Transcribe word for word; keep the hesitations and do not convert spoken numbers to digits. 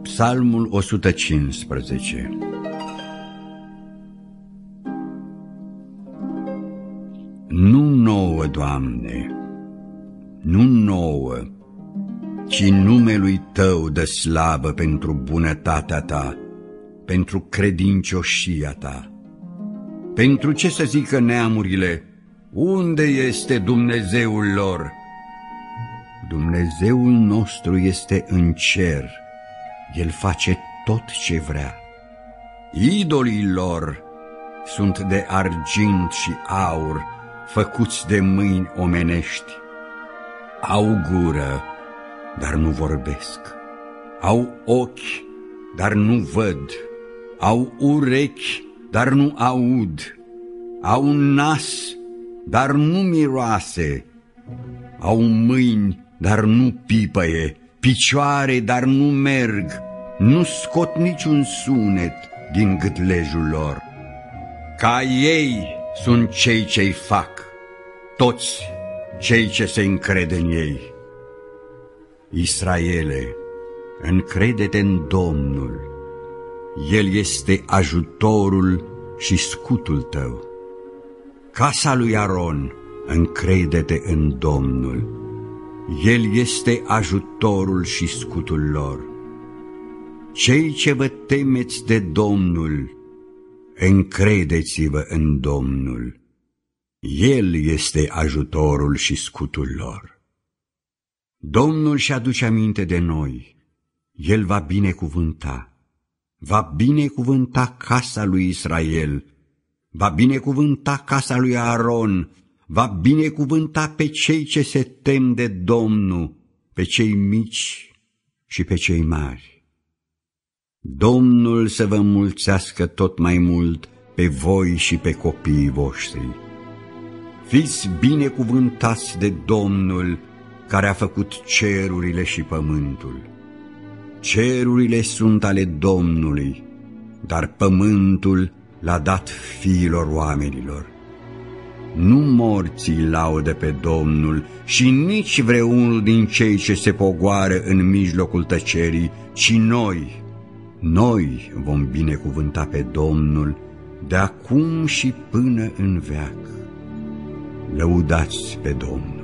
Psalmul o sută cincisprezece. Nu nouă, Doamne, nu nouă, ci numelui Tău dă slavă pentru bunătatea Ta, pentru credincioșia Ta. Pentru ce să zică neamurile, unde este Dumnezeul lor? Dumnezeul nostru este în cer, El face tot ce vrea. Idolii lor sunt de argint și aur, făcuți de mâini omenești. Au gură, dar nu vorbesc, au ochi, dar nu văd, au urechi, dar nu aud, au nas, dar nu miroase, au mâini, dar nu pipăie, picioare, dar nu merg, nu scot niciun sunet din gâtlejul lor. Ca ei sunt cei ce-i fac, toți cei ce se încred în ei. Israele, încrede-te în Domnul, El este ajutorul și scutul tău. Casa lui Aron, încrede-te în Domnul, El este ajutorul și scutul lor. Cei ce vă temeți de Domnul, încredeți-vă în Domnul, El este ajutorul și scutul lor. Domnul și aduce aminte de noi, El va binecuvânta, va binecuvânta casa lui Israel, va binecuvânta casa lui Aron, va binecuvânta pe cei ce se tem de Domnul, pe cei mici și pe cei mari. Domnul să vă mulțească tot mai mult pe voi și pe copiii voștri. Fiți binecuvântați de Domnul, care a făcut cerurile și pământul. Cerurile sunt ale Domnului, dar pământul l-a dat fiilor oamenilor. Nu morții laudă pe Domnul și nici vreunul din cei ce se pogoară în mijlocul tăcerii, ci noi, noi vom binecuvânta pe Domnul de acum și până în veac. Lăudați pe Domnul!